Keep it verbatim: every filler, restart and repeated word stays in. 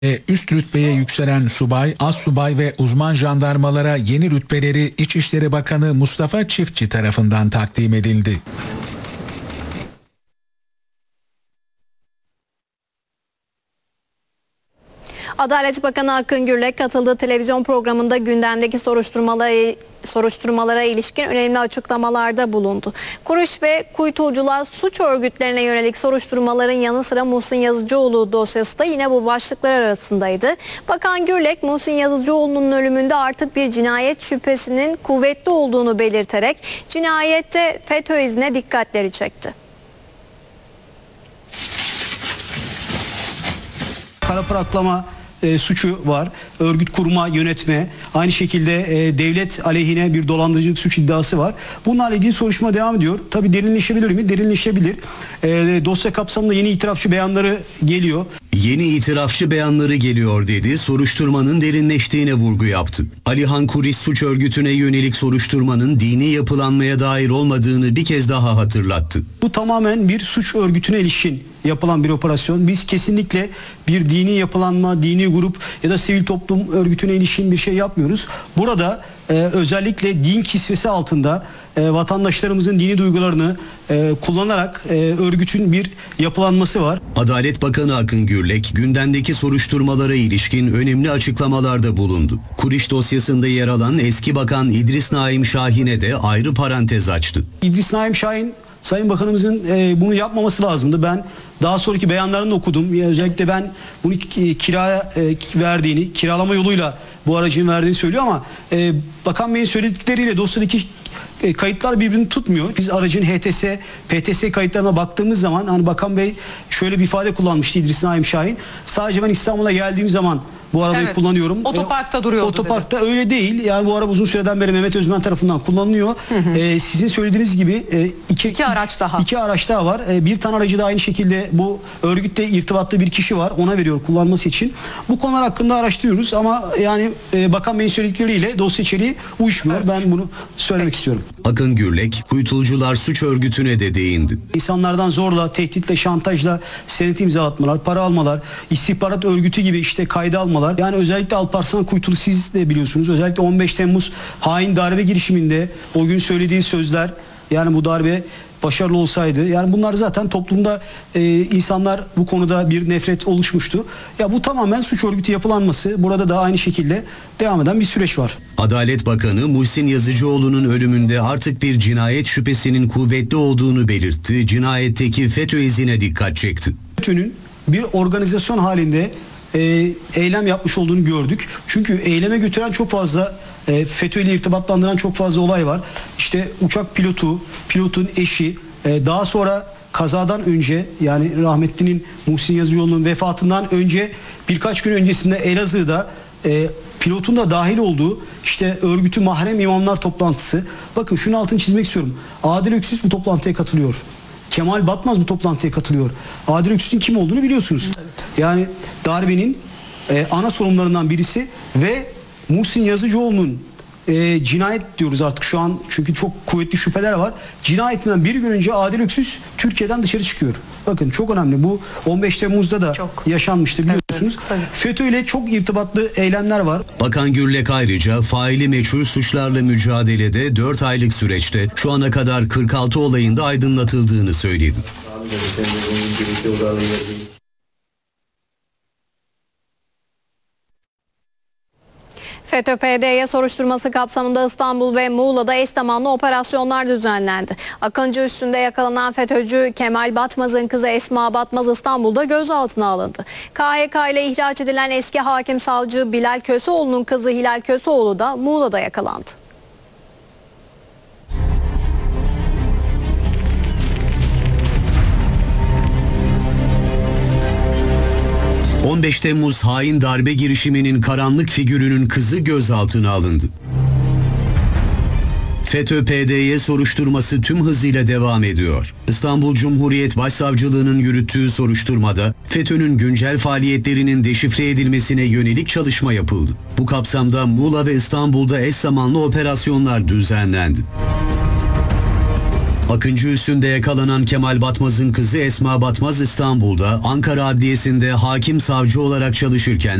Üst rütbeye yükselen subay, astsubay ve uzman jandarmalara yeni rütbeleri İçişleri Bakanı Mustafa Çiftçi tarafından takdim edildi. Adalet Bakanı Akın Gürlek katıldığı televizyon programında gündemdeki soruşturmalara, soruşturmalara ilişkin önemli açıklamalarda bulundu. Kuruş ve kuytuculuğa suç örgütlerine yönelik soruşturmaların yanı sıra Muhsin Yazıcıoğlu dosyası da yine bu başlıklar arasındaydı. Bakan Gürlek, Muhsin Yazıcıoğlu'nun ölümünde artık bir cinayet şüphesinin kuvvetli olduğunu belirterek cinayette FETÖ izine dikkatleri çekti. Kara para aklama e, suçu var. Örgüt kurma, yönetme, aynı şekilde e, devlet aleyhine bir dolandırıcılık suç iddiası var. Bunlarla ilgili soruşturma devam ediyor. Tabii derinleşebilir mi? Derinleşebilir. E, dosya kapsamında yeni itirafçı beyanları geliyor. Yeni itirafçı beyanları geliyor dedi, soruşturmanın derinleştiğine vurgu yaptı. Alihan Kuris suç örgütüne yönelik soruşturmanın dini yapılanmaya dair olmadığını bir kez daha hatırlattı. Bu tamamen bir suç örgütüne ilişkin yapılan bir operasyon. Biz kesinlikle bir dini yapılanma, dini grup ya da sivil toplum örgütüne ilişkin bir şey yapmıyoruz. Burada e, özellikle din kisvesi altında e, vatandaşlarımızın dini duygularını e, kullanarak e, örgütün bir yapılanması var. Adalet Bakanı Akın Gürlek gündemdeki soruşturmalara ilişkin önemli açıklamalarda bulundu. Kuriş dosyasında yer alan eski bakan İdris Naim Şahin'e de ayrı parantez açtı. İdris Naim Şahin, Sayın Bakanımızın e, bunu yapmaması lazımdı. Ben daha sonraki beyanlarını okudum. Özellikle ben bunu kiraya e, verdiğini, kiralama yoluyla bu aracın verdiğini söylüyor ama e, Bakan Bey'in söyledikleriyle dosyadaki e, kayıtlar birbirini tutmuyor. Biz aracın H T S, P T S kayıtlarına baktığımız zaman hani Bakan Bey şöyle bir ifade kullanmıştı İdris Naim Şahin. Sadece ben İstanbul'a geldiğim zaman bu arabayı evet, kullanıyorum. Otoparkta duruyordu. Otoparkta dedi. öyle değil. Yani bu araba uzun süreden beri Mehmet Özmen tarafından kullanılıyor. Hı hı. Ee, sizin söylediğiniz gibi e, iki, iki araç daha. İki araç daha var. E, bir tane aracı da aynı şekilde bu örgütle irtibatlı bir kişi var. Ona veriyor kullanması için. Bu konular hakkında araştırıyoruz ama yani e, Bakan Bey'in söyledikleriyle dosya içeriği uyuşmuyor. Evet. Ben bunu söylemek Peki. istiyorum. Akın Gürlek, kuytulcular suç örgütüne de değindi. İnsanlardan zorla, tehditle, şantajla senet imzalatmalar, para almalar, istihbarat örgütü gibi işte kayda almalar. Yani özellikle Alparslan Kuytulu siz de biliyorsunuz. Özellikle on beş Temmuz hain darbe girişiminde o gün söylediği sözler, yani bu darbe başarılı olsaydı, yani bunlar zaten toplumda e, insanlar bu konuda bir nefret oluşmuştu. Ya bu tamamen suç örgütü yapılanması. Burada da aynı şekilde devam eden bir süreç var. Adalet Bakanı Muhsin Yazıcıoğlu'nun ölümünde artık bir cinayet şüphesinin kuvvetli olduğunu belirtti. Cinayetteki FETÖ izine dikkat çekti. FETÖ'nün bir organizasyon halinde e, eylem yapmış olduğunu gördük. Çünkü eyleme götüren çok fazla e, FETÖ ile irtibatlandıran çok fazla olay var. İşte uçak pilotu, pilotun eşi, e, daha sonra kazadan önce, yani rahmetlinin Muhsin Yazıcıoğlu'nun vefatından önce birkaç gün öncesinde Elazığ'da e, pilotun da dahil olduğu işte örgütü mahrem imamlar toplantısı. Bakın şunu altını çizmek istiyorum. Adil Öksüz bu toplantıya katılıyor. Kemal Batmaz bu toplantıya katılıyor. Adil Öksüz'ün kim olduğunu biliyorsunuz. Evet. Yani darbenin e, ana sorumlularından birisi ve Muhsin Yazıcıoğlu'nun e, cinayet diyoruz artık şu an çünkü çok kuvvetli şüpheler var. Cinayetinden bir gün önce Adil Öksüz Türkiye'den dışarı çıkıyor. Bakın çok önemli. Bu on beş Temmuz'da da çok yaşanmıştı biliyorsunuz. Evet, FETÖ ile çok irtibatlı eylemler var. Bakan Gürlek ayrıca faili meçhul suçlarla mücadelede dört aylık süreçte şu ana kadar kırk altı olayında aydınlatıldığını söyledi. FETÖ-P D Y soruşturması kapsamında İstanbul ve Muğla'da eş zamanlı operasyonlar düzenlendi. Akıncı üstünde yakalanan FETÖ'cü Kemal Batmaz'ın kızı Esma Batmaz İstanbul'da gözaltına alındı. K H K ile ihraç edilen eski hakim savcı Bilal Köseoğlu'nun kızı Hilal Köseoğlu da Muğla'da yakalandı. on beş Temmuz hain darbe girişiminin karanlık figürünün kızı gözaltına alındı. FETÖ-P D Y soruşturması tüm hızıyla devam ediyor. İstanbul Cumhuriyet Başsavcılığı'nın yürüttüğü soruşturmada FETÖ'nün güncel faaliyetlerinin deşifre edilmesine yönelik çalışma yapıldı. Bu kapsamda Muğla ve İstanbul'da eş zamanlı operasyonlar düzenlendi. Akıncı üstünde yakalanan Kemal Batmaz'ın kızı Esma Batmaz İstanbul'da Ankara Adliyesi'nde hakim savcı olarak çalışırken